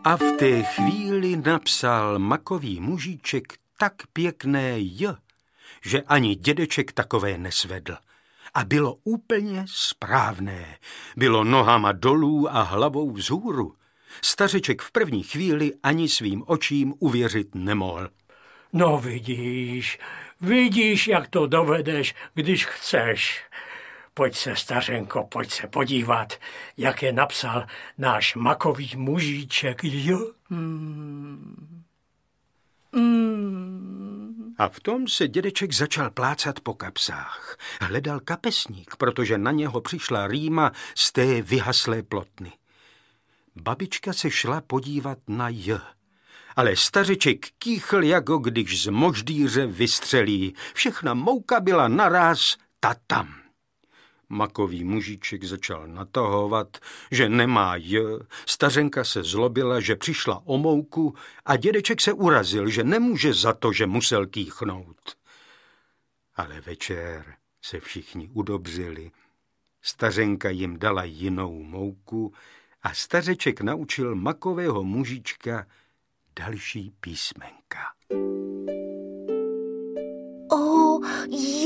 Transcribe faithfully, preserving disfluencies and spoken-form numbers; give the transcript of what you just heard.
A v té chvíli napsal makový mužíček tak pěkné J, že ani dědeček takové nesvedl. A bylo úplně správné. Bylo nohama dolů a hlavou vzhůru. Stařeček v první chvíli ani svým očím uvěřit nemohl. No vidíš, vidíš, jak to dovedeš, když chceš. Pojď se, stařenko, pojď se podívat, jak je napsal náš makový mužíček. Jo? Hmm. Hmm. A v tom se dědeček začal plácat po kapsách. Hledal kapesník, protože na něho přišla rýma z té vyhaslé plotny. Babička se šla podívat na J. Ale stařeček kýchl, jako když z moždýře vystřelí. Všechna mouka byla naráz tatam. Makový mužíček začal natahovat, že nemá J. Stařenka se zlobila, že přišla o mouku a dědeček se urazil, že nemůže za to, že musel kýchnout. Ale večer se všichni udobřili. Stařenka jim dala jinou mouku a stařeček naučil makového mužička další písmenka. Oh,